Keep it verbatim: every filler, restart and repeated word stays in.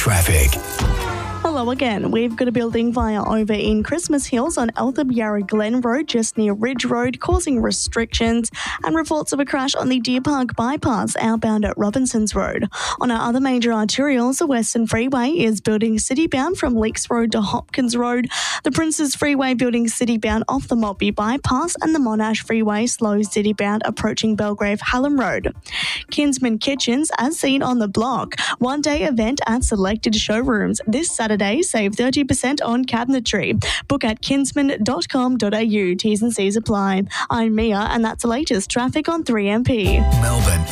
traffic. Hello again. We've got a building fire over in Christmas Hills on Eltham Yarra Glen Road, just near Ridge Road, causing restrictions, and reports of a crash on the Deer Park bypass outbound at Robinsons Road. On our other major arterials, the Western Freeway is building citybound from Leaks Road to Hopkins Road, the Princes Freeway building citybound off the Maltby bypass, and the Monash Freeway slows citybound approaching Belgrave Hallam Road. Kinsman Kitchens, as seen on the block, one-day event at selected showrooms this Saturday. Save thirty percent on cabinetry. Book at kinsman dot com dot a u. T's and C's apply. I'm Mia, and that's the latest traffic on three M P. Melbourne